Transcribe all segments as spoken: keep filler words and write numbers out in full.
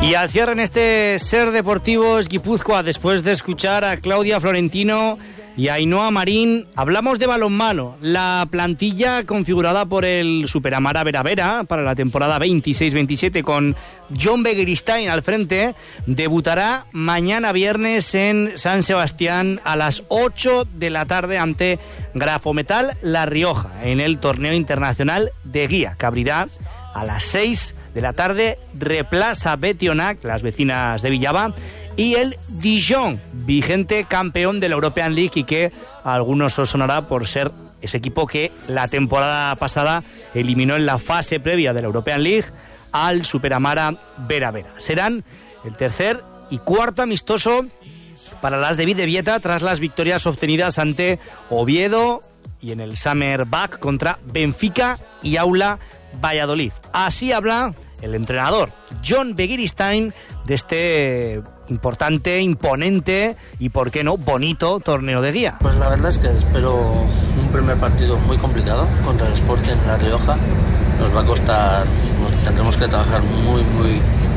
Y al cierre en este Ser Deportivos Guipúzcoa, después de escuchar a Claudia Florentino y a Ainhoa Marín, hablamos de balonmano. La plantilla configurada por el Superamara Vera Vera para la temporada veintiséis veintisiete con Jon Begiristain al frente debutará mañana viernes en San Sebastián a las ocho de la tarde ante Grafometal La Rioja en el torneo internacional de guía, que abrirá a las seis de la tarde Replaza Betionac, las vecinas de Villaba, y el Dijon, vigente campeón de la European League y que a algunos os sonará por ser ese equipo que la temporada pasada eliminó en la fase previa de la European League al Superamara Vera Vera. Serán el tercer y cuarto amistoso para las de Bidebieta tras las victorias obtenidas ante Oviedo y en el Summer Back contra Benfica y Aula Valladolid. Así habla el entrenador Jon Begiristain de este importante, imponente y, por qué no, bonito torneo de guía. Pues la verdad es que espero un primer partido muy complicado contra el Sporting La Rioja. Nos va a costar, nos tendremos que trabajar muy, muy,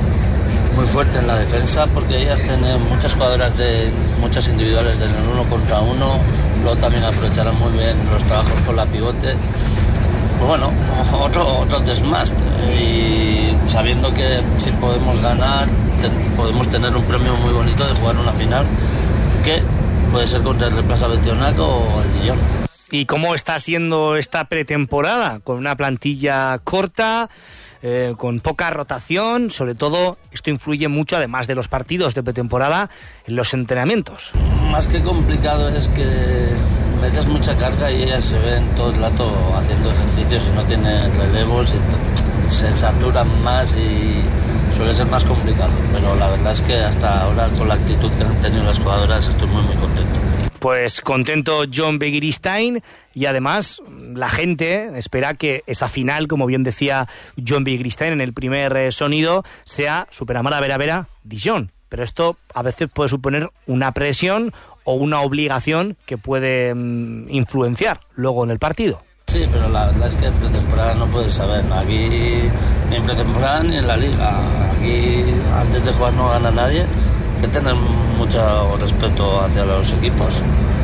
muy fuerte en la defensa porque ellas tienen muchas jugadoras, de muchas individuales del uno contra uno. Luego también aprovecharán muy bien los trabajos con la pivote. Pues bueno, otro, otro desmast y sabiendo que si podemos ganar te, podemos tener un premio muy bonito de jugar una final que puede ser contra el Replaza Betionac o el Dijon. ¿Y cómo está siendo esta pretemporada? Con una plantilla corta, eh, con poca rotación, sobre todo esto influye mucho, además de los partidos de pretemporada, en los entrenamientos. Más que complicado es que metes mucha carga y ellas se ven todo el rato haciendo ejercicios y no tienen relevos y se saturan más y suele ser más complicado, pero la verdad es que hasta ahora con la actitud que han tenido las jugadoras estoy muy muy contento. Pues contento Jon Begiristain y además la gente espera que esa final, como bien decía Jon Begiristain en el primer sonido, sea Superamara Vera Vera Dijon. Pero esto a veces puede suponer una presión o una obligación que puede mmm, influenciar luego en el partido. Sí, pero la verdad es que en pretemporada no puedes saber. Aquí ni en pretemporada ni en la liga. Aquí antes de jugar no gana nadie. Hay que tener mucho respeto hacia los equipos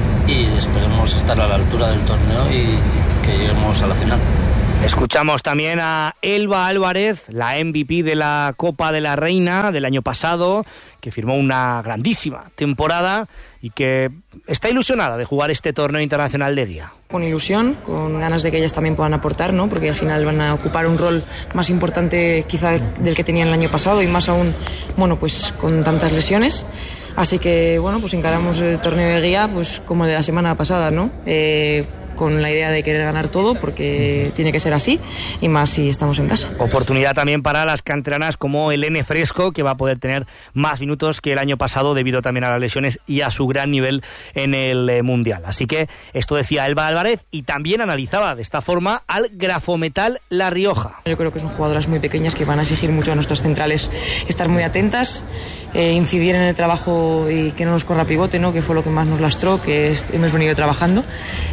y esperemos estar a la altura del torneo y que lleguemos a la final. Escuchamos también a Elba Álvarez, la M V P de la Copa de la Reina del año pasado, que firmó una grandísima temporada y que está ilusionada de jugar este torneo internacional de guía. Con ilusión, con ganas de que ellas también puedan aportar, ¿no? Porque al final van a ocupar un rol más importante quizá del que tenían el año pasado y más aún, bueno, pues con tantas lesiones. Así que, bueno, pues encaramos el torneo de guía pues como de la semana pasada, ¿no? Eh, con la idea de querer ganar todo porque tiene que ser así y más si estamos en casa. Oportunidad también para las canteranas como Elene Fresco, que va a poder tener más minutos que el año pasado debido también a las lesiones y a su gran nivel en el eh, Mundial. Así que esto decía Elba Álvarez y también analizaba de esta forma al Grafometal La Rioja. Yo creo que son jugadoras muy pequeñas que van a exigir mucho a nuestras centrales estar muy atentas, eh, incidir en el trabajo y que no nos corra pivote, ¿no? Que fue lo que más nos lastró, que es, hemos venido trabajando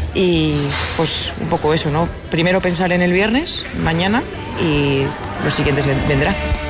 y pues un poco eso, ¿no? Primero pensar en el viernes, mañana, y lo siguiente vendrá.